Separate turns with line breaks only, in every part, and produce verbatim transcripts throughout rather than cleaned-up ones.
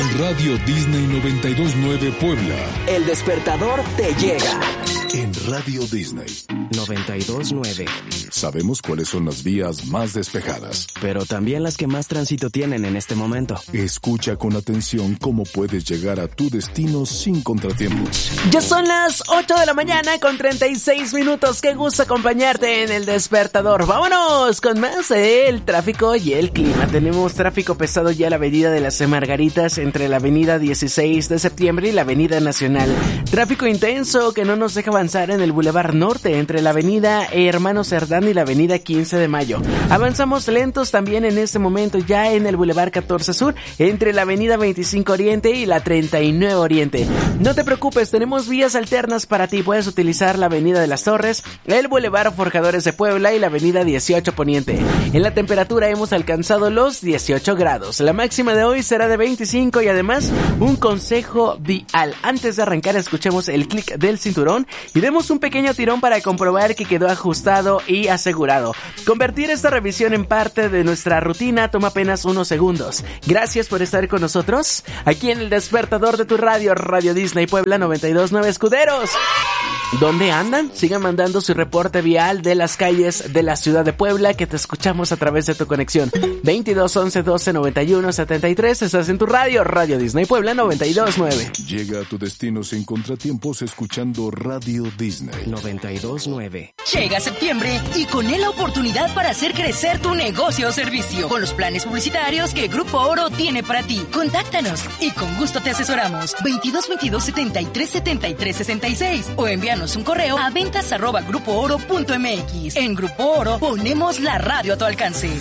Radio Disney noventa y dos punto nueve Puebla.
El despertador te llega.
En Radio Disney
noventa y dos punto nueve.
Sabemos cuáles son las vías más despejadas,
pero también las que más tránsito tienen en este momento.
Escucha con atención cómo puedes llegar a tu destino sin contratiempos.
Ya son las ocho de la mañana con treinta y seis minutos. Qué gusto acompañarte en el despertador. Vámonos con más el tráfico y el clima. Tenemos tráfico pesado ya en la avenida de las Margaritas entre la avenida dieciséis de septiembre y la avenida Nacional. Tráfico intenso que no nos deja avanzar en el Boulevard Norte entre la avenida Hermano Cerdán y la avenida quince de mayo. Avanzamos lentos también en este momento ya en el Boulevard catorce Sur entre la avenida veinticinco Oriente y la treinta y nueve Oriente. No te preocupes, tenemos vías alternas para ti. Puedes utilizar la avenida de las Torres, el Boulevard Forjadores de Puebla y la avenida dieciocho Poniente. En la temperatura hemos alcanzado los dieciocho grados. La máxima de hoy será de veinticinco y además un consejo vial. Antes de arrancar escuchemos el clic del cinturón y demos un pequeño tirón para comprobar que quedó ajustado y asegurado. Convertir esta revisión en parte de nuestra rutina toma apenas unos segundos. Gracias por estar con nosotros aquí en el despertador de tu radio, Radio Disney Puebla noventa y dos punto nueve. Escuderos, ¿dónde andan? Sigan mandando su reporte vial de las calles de la ciudad de Puebla, que te escuchamos a través de tu conexión veintidós once doce noventa y uno setenta y tres. Estás en tu radio, Radio Disney Puebla noventa y dos punto nueve.
Llega a tu destino sin contratiempos escuchando Radio Disney
noventa y dos punto nueve.
Llega septiembre y con él la oportunidad para hacer crecer tu negocio o servicio con los planes publicitarios que Grupo Oro tiene para ti. Contáctanos y con gusto te asesoramos. veintidós veintidós setenta y tres setenta y tres sesenta y seis o envíanos un correo a ventas arroba grupo oro punto mx. En Grupo Oro ponemos la radio a tu alcance.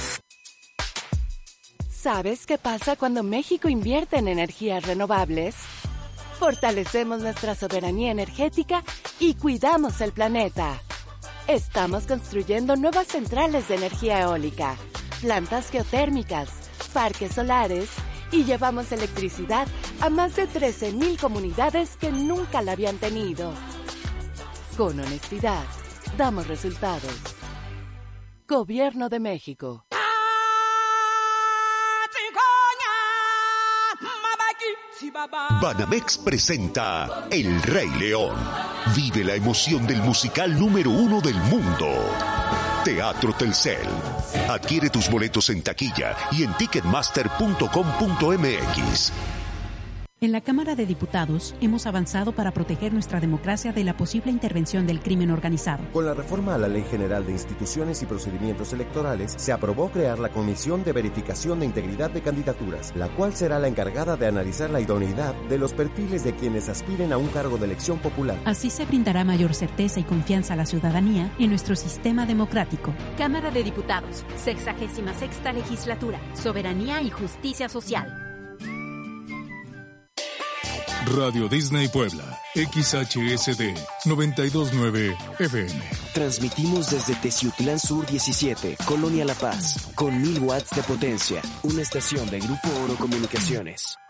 ¿Sabes qué pasa cuando México invierte en energías renovables? Fortalecemos nuestra soberanía energética y cuidamos el planeta. Estamos construyendo nuevas centrales de energía eólica, plantas geotérmicas, parques solares y llevamos electricidad a más de trece mil comunidades que nunca la habían tenido. Con honestidad, damos resultados. Gobierno de México.
Banamex presenta El Rey León. Vive la emoción del musical número uno del mundo. Teatro Telcel. Adquiere tus boletos en taquilla y en ticketmaster punto com punto mx.
En la Cámara de Diputados hemos avanzado para proteger nuestra democracia de la posible intervención del crimen organizado.
Con la reforma a la Ley General de Instituciones y Procedimientos Electorales, se aprobó crear la Comisión de Verificación de Integridad de Candidaturas, la cual será la encargada de analizar la idoneidad de los perfiles de quienes aspiren a un cargo de elección popular.
Así se brindará mayor certeza y confianza a la ciudadanía en nuestro sistema democrático.
Cámara de Diputados, sexagésima sexta legislatura, soberanía y justicia social.
Radio Disney Puebla, X H S D noventa y dos punto nueve F M.
Transmitimos desde Teciutlán Sur diecisiete, Colonia La Paz, con mil watts de potencia. Una estación de Grupo Oro Comunicaciones.